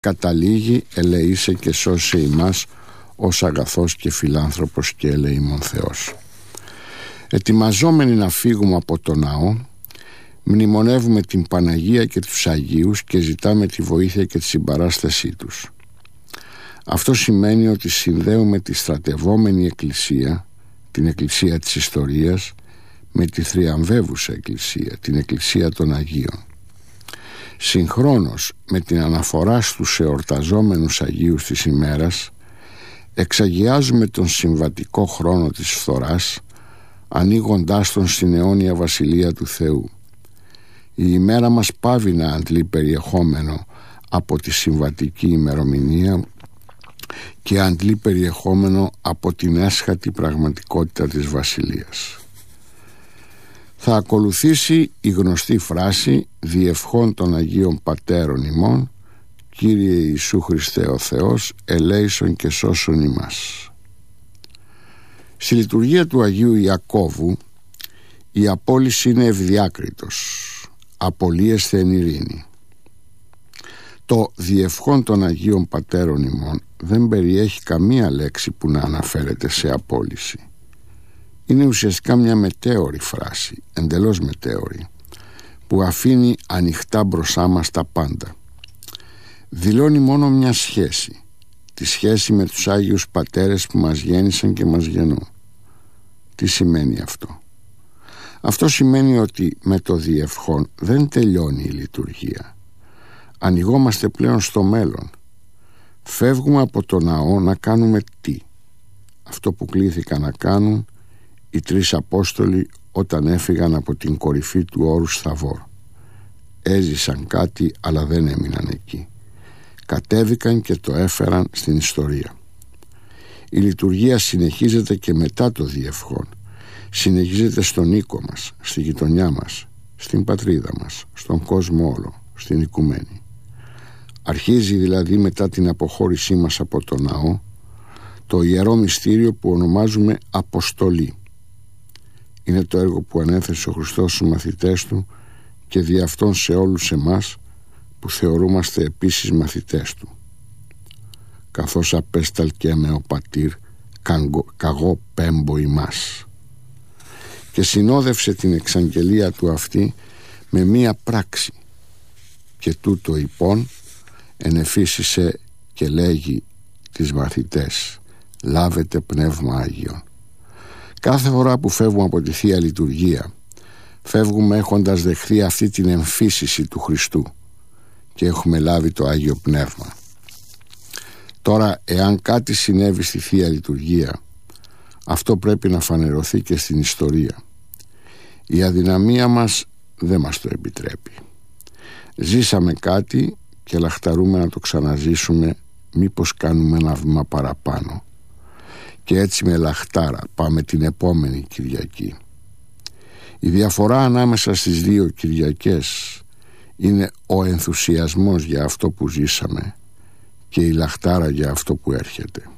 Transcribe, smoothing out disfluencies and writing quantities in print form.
καταλήγει ελεήσε και σώσε ημάς ως αγαθός και φιλάνθρωπος και ελεήμων Θεός. Ετοιμαζόμενοι να φύγουμε από το ναό, μνημονεύουμε την Παναγία και τους Αγίους και ζητάμε τη βοήθεια και τη συμπαράστασή τους. Αυτό σημαίνει ότι συνδέουμε τη στρατευόμενη Εκκλησία, την Εκκλησία της Ιστορίας, με τη θριαμβεύουσα Εκκλησία, την Εκκλησία των Αγίων. Συγχρόνως με την αναφορά στους εορταζόμενους Αγίους της ημέρας, εξαγιάζουμε τον συμβατικό χρόνο της φθοράς, ανοίγοντάς τον στην αιώνια Βασιλεία του Θεού. Η ημέρα μας πάβει να αντλεί περιεχόμενο από τη συμβατική ημερομηνία και αντλεί περιεχόμενο από την έσχατη πραγματικότητα της Βασιλείας. Θα ακολουθήσει η γνωστή φράση «Διευχών των Αγίων Πατέρων ημών, Κύριε Ιησού Χριστέ ο Θεός, ελέησον και σώσον ημάς». Στη λειτουργία του Αγίου Ιακώβου η απόλυση είναι ευδιάκριτος, απολύεσθε εν ειρήνη. Το «Διευχών των Αγίων Πατέρων ημών» δεν περιέχει καμία λέξη που να αναφέρεται σε απόλυση. Είναι ουσιαστικά μια μετέωρη φράση, εντελώς μετέωρη, που αφήνει ανοιχτά μπροστά μας τα πάντα. Δηλώνει μόνο μια σχέση, τη σχέση με τους Άγιους Πατέρες που μας γέννησαν και μας γεννούν. Τι σημαίνει αυτό? Αυτό σημαίνει ότι με το διευχών δεν τελειώνει η λειτουργία. Ανοιγόμαστε πλέον στο μέλλον. Φεύγουμε από το ναό να κάνουμε τι? Αυτό που κλήθηκαν να κάνουν οι 3 Απόστολοι όταν έφυγαν από την κορυφή του όρους Θαβόρ. Έζησαν κάτι αλλά δεν έμειναν εκεί. Κατέβηκαν και το έφεραν στην ιστορία. Η λειτουργία συνεχίζεται και μετά το διευχών. Συνεχίζεται στον οίκο μας, στη γειτονιά μας, στην πατρίδα μας, στον κόσμο όλο, στην οικουμένη. Αρχίζει δηλαδή μετά την αποχώρησή μας από το ναό το ιερό μυστήριο που ονομάζουμε Αποστολή. Είναι το έργο που ανέθεσε ο Χριστός στους μαθητές του και δι' αυτόν σε όλους εμάς που θεωρούμαστε επίσης μαθητές του. Καθώς απέσταλκε ο πατήρ καγώ πέμπω ημάς. Και συνόδευσε την εξαγγελία του αυτή με μία πράξη. Και τούτο υπόν ενεφύσισε και λέγει τις μαθητές, λάβετε Πνεύμα Άγιον. Κάθε φορά που φεύγουμε από τη Θεία Λειτουργία, φεύγουμε έχοντας δεχθεί αυτή την εμφύσιση του Χριστού και έχουμε λάβει το Άγιο Πνεύμα. Τώρα, εάν κάτι συνέβη στη Θεία Λειτουργία, αυτό πρέπει να φανερωθεί και στην ιστορία. Η αδυναμία μας δεν μας το επιτρέπει. Ζήσαμε κάτι και λαχταρούμε να το ξαναζήσουμε, μήπως κάνουμε ένα βήμα παραπάνω. Και έτσι με λαχτάρα πάμε την επόμενη Κυριακή. Η διαφορά ανάμεσα στις 2 Κυριακές είναι ο ενθουσιασμός για αυτό που ζήσαμε και η λαχτάρα για αυτό που έρχεται.